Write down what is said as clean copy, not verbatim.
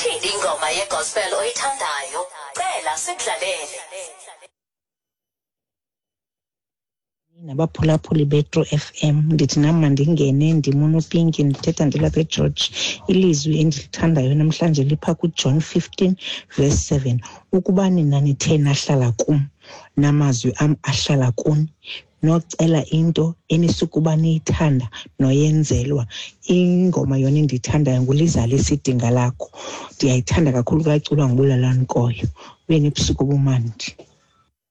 Ithini ingoma yegospel oyithandayo? Cela sikudlalele. Nabaphulaphuli betro FM ndithi nama ndingene ndimuna uPinki ndithetha ndilapha eGeorge. Ilizwi endilithandayo namhlanje lipha kuJohn 15:7. Ukuba nina nithe nahlala kum namazwi am ahlala kuni nocela into enisukuba niyithanda noyenzelwa. Ingoma yona endiyithandayo ngulizala isidinga lakho. Ndiyayithanda kakhulu kaculwa nguBulalani Nkoyo. Ube nebusuku obumandi.